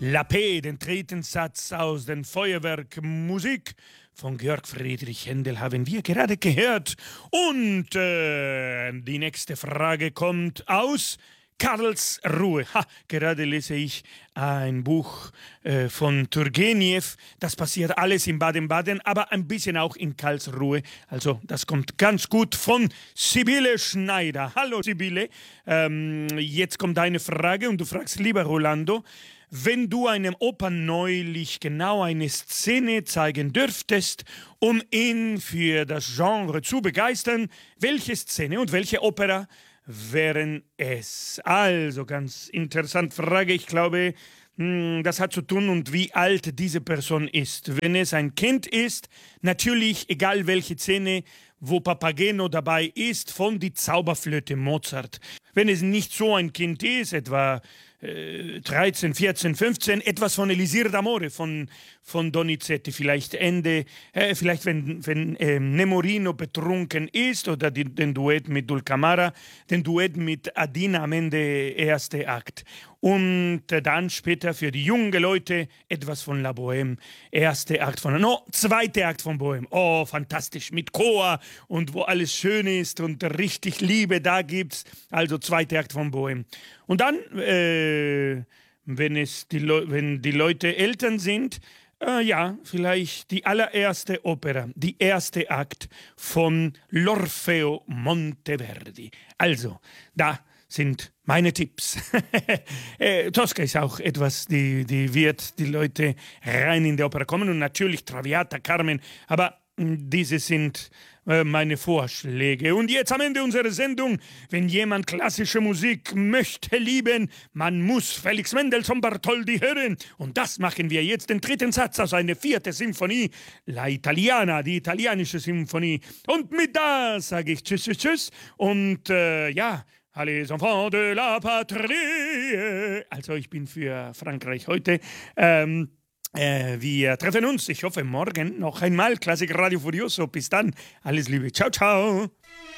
La Paix, den dritten Satz aus dem Feuerwerk Musik von Georg Friedrich Händel haben wir gerade gehört. Und die nächste Frage kommt aus Karlsruhe. Gerade lese ich ein Buch von Turgenev. Das passiert alles in Baden-Baden, aber ein bisschen auch in Karlsruhe. Also das kommt ganz gut von Sibylle Schneider. Hallo Sibylle, jetzt kommt deine Frage und du fragst, lieber Rolando, wenn du einem Opa neulich genau eine Szene zeigen dürftest, um ihn für das Genre zu begeistern, welche Szene und welche Opera wären es? Also, ganz interessante Frage. Ich glaube, das hat zu tun, und wie alt diese Person ist. Wenn es ein Kind ist, natürlich, egal welche Szene, wo Papageno dabei ist, von die Zauberflöte Mozart. Wenn es nicht so ein Kind ist, etwa 13, 14, 15, etwas von Elisir d'Amore von Donizetti, vielleicht wenn Nemorino betrunken ist, oder den Duett mit Dulcamara, den Duett mit Adina am Ende, erste Akt. Und dann später für die jungen Leute etwas von La Bohème, zweite Akt von Bohème. Oh, fantastisch, mit Chor und wo alles schön ist und richtig Liebe da gibt's. Also zweite Akt von Bohème. Und dann, wenn die Leute Eltern sind, vielleicht die allererste Opera, die erste Akt von L'Orfeo Monteverdi. Also, da sind meine Tipps. Tosca ist auch etwas, die wird die Leute rein in die Oper kommen, und natürlich Traviata, Carmen, aber diese sind meine Vorschläge. Und jetzt am Ende unserer Sendung, wenn jemand klassische Musik möchte lieben, man muss Felix Mendelssohn Bartholdy hören. Und das machen wir jetzt, den dritten Satz aus einer 4. Symphonie, La Italiana, die italienische Symphonie. Und mit das sage ich tschüss, tschüss, tschüss. Und Allez enfants de la patrie. Also ich bin für Frankreich heute. Wir treffen uns, ich hoffe, morgen noch einmal. Klassik Radio Furioso. Bis dann. Alles Liebe. Ciao, ciao.